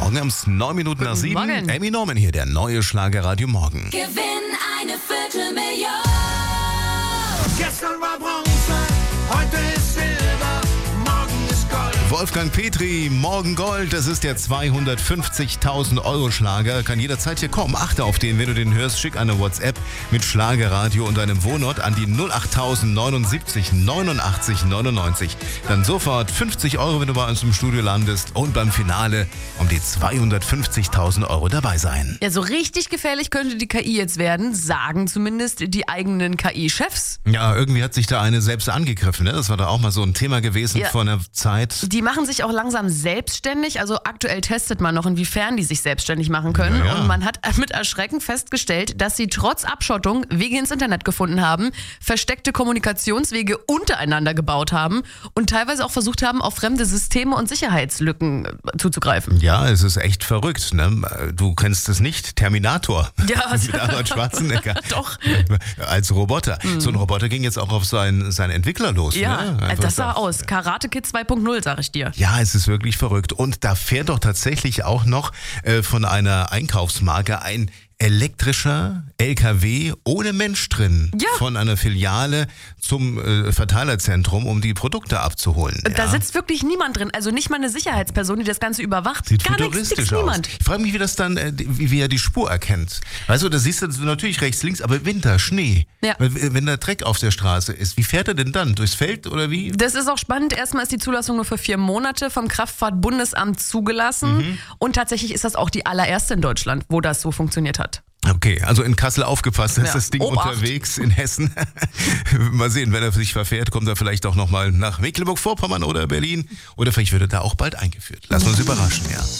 Morgen, haben es 9 Minuten nach 7. Morgen. Amy Norman hier, der neue Schlagerradio Morgen. Gewinn eine Viertelmillion. Gestern war Bronze, heute ist Silber, morgen ist Gold. Wolfgang Petri, morgen Gold, das ist der 250.000 Euro Schlager. Kann jederzeit hier kommen. Achte auf den, wenn du den hörst, schick eine WhatsApp mit Schlagerradio und deinem Wohnort an die 08079 89 99. Dann sofort 50 Euro, wenn du bei uns im Studio landest und beim Finale um die 250.000 Euro dabei sein. Ja, so richtig gefährlich könnte die KI jetzt werden, sagen zumindest die eigenen KI-Chefs. Ja, irgendwie hat sich da eine selbst angegriffen, ne? Das war da auch mal so ein Thema gewesen Ja. vor einer Zeit. Die machen sich auch langsam selbstständig, also aktuell testet man noch, inwiefern die sich selbstständig machen können. Ja. Und man hat mit Erschrecken festgestellt, dass sie trotz Abschottung Wege ins Internet gefunden haben, versteckte Kommunikationswege untereinander gebaut haben und teilweise auch versucht haben, auf fremde Systeme und Sicherheitslücken zuzugreifen. Ja, es ist echt verrückt, ne? Du kennst es nicht, Terminator. Ja, Mit Arnold Schwarzenegger. Doch. Als Roboter. So ein Roboter ging jetzt auch auf seinen Entwickler los. Ja, ne? Einfach das sah so. aus. Karate Kid 2.0, sag ich dir. Ja, es ist wirklich verrückt. Und da fährt doch tatsächlich auch noch von einer Einkaufsmarke ein elektrischer LKW ohne Mensch drin. Ja. Von einer Filiale zum Verteilerzentrum, um die Produkte abzuholen. Da ja. sitzt wirklich niemand drin, also nicht mal eine Sicherheitsperson, die das Ganze überwacht. Sieht Gar futuristisch nichts, aus. niemand. Ich frage mich, wie das dann, wie er die Spur erkennt. Weißt du, da siehst du natürlich rechts, links, aber Winter, Schnee. Ja. Wenn da Dreck auf der Straße ist, wie fährt er denn dann? Durchs Feld oder wie? Das ist auch spannend. Erstmal ist die Zulassung nur für 4 Monate vom Kraftfahrtbundesamt zugelassen. Und tatsächlich ist das auch die allererste in Deutschland, wo das so funktioniert hat. Okay, also in Kassel aufgepasst, ist Ja. das Ding Obacht. unterwegs in Hessen. Mal sehen, wenn er sich verfährt, kommt er vielleicht auch nochmal nach Mecklenburg-Vorpommern oder Berlin. Oder vielleicht wird er da auch bald eingeführt. Lassen wir uns überraschen, ja.